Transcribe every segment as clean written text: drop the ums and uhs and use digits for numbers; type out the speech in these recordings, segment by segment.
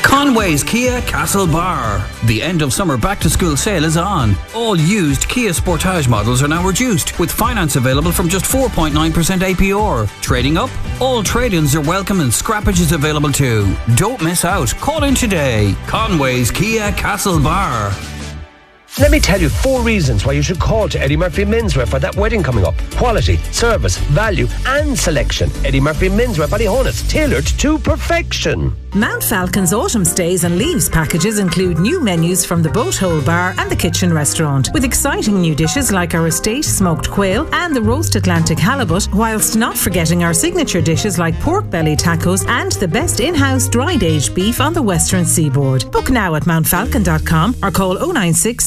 Conway's Kia Castlebar. The end of summer back to school sale is on. All used Kia Sportage models are now reduced, with finance available from just 4.9% APR. Trading up? All trade-ins are welcome and scrappage is available too. Don't miss out. Call in today. Conway's Kia Castlebar. Let me tell you 4 reasons why you should call to Eddie Murphy Menswear for that wedding coming up. Quality, service, value and selection. Eddie Murphy Menswear Ballyhonus, tailored to perfection. Mount Falcon's autumn stays and leaves packages include new menus from the Boat Hole Bar and the Kitchen Restaurant, with exciting new dishes like our estate smoked quail and the roast Atlantic halibut, whilst not forgetting our signature dishes like pork belly tacos and the best in-house dried aged beef on the western seaboard. Book now at mountfalcon.com or call 096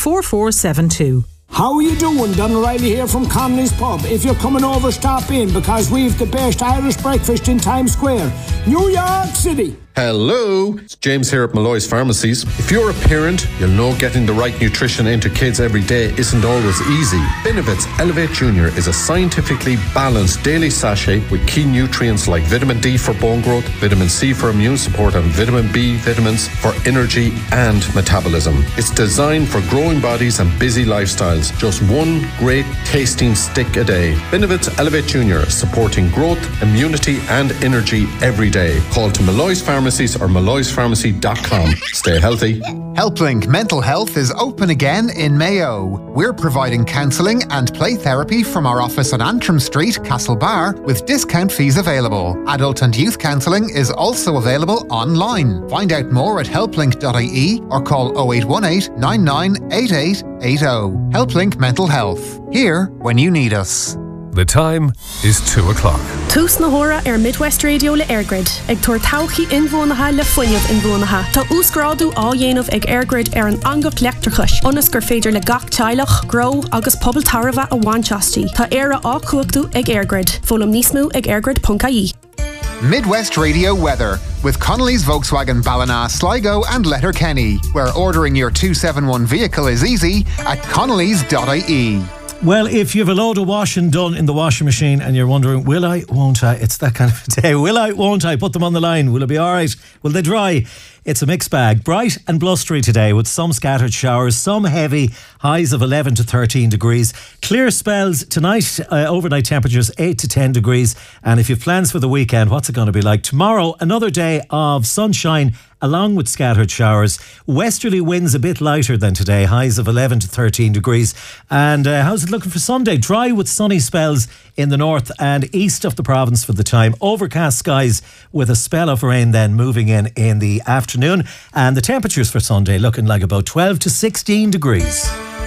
74472. How are you doing? Don O'Reilly here from Connolly's Pub. If you're coming over, stop in because we've the best Irish breakfast in Times Square, New York City. Hello, it's James here at Malloy's Pharmacies. If you're a parent, you'll know getting the right nutrition into kids every day isn't always easy. Benevit's Elevate Junior is a scientifically balanced daily sachet with key nutrients like vitamin D for bone growth, vitamin C for immune support and vitamin B vitamins for energy and metabolism. It's designed for growing bodies and busy lifestyles. Just one great tasting stick a day. Benevit's Elevate Junior, supporting growth, immunity and energy every day. Call to Malloy's Pharmacies or malloyspharmacy.com. Stay healthy. HelpLink Mental Health is open again in Mayo. We're providing counselling and play therapy from our office on Antrim Street, Castlebar, with discount fees available. Adult and youth counselling is also available online. Find out more at helplink.ie or call 0818 998880. HelpLink Mental Health. Here when you need us. The time is 2 o'clock. Tús na hora Midwest Radio le Airgrid. Ag tuair tauchi inbhuanacha le foiineh inbhuanacha. Tá úscrádu á dhéanamh ag Airgrid an angach leachtarchais. Onas gur féidir le gach teilech, grow agus pobl tarva a bhainteastí. Tá éire á cuachtú ag Airgrid. Fólam nísmú ag airgrid.ie. Midwest Radio weather with Connolly's Volkswagen Ballina, Sligo and Letterkenny, where ordering your 271 vehicle is easy at connellys.ie. Well, if you have a load of washing done in the washing machine and you're wondering, will I, won't I? It's that kind of day. Will I, won't I? Put them on the line. Will it be all right? Will they dry? It's a mixed bag. Bright and blustery today with some scattered showers, some heavy, highs of 11 to 13 degrees. Clear spells tonight, overnight temperatures 8 to 10 degrees. And if you have plans for the weekend, what's it going to be like? Tomorrow, another day of sunshine along with scattered showers. Westerly winds a bit lighter than today, highs of 11 to 13 degrees. And how's it looking for Sunday? Dry with sunny spells in the north and east of the province for the time. Overcast skies with a spell of rain then moving in the afternoon. And the temperatures for Sunday looking like about 12 to 16 degrees.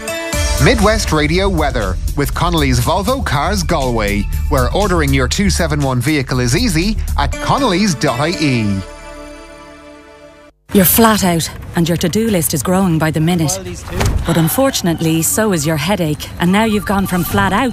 Midwest Radio weather with Connolly's Volvo Cars Galway, where ordering your 271 vehicle is easy at connellys.ie. You're flat out and your to-do list is growing by the minute. But unfortunately, so is your headache. And now you've gone from flat out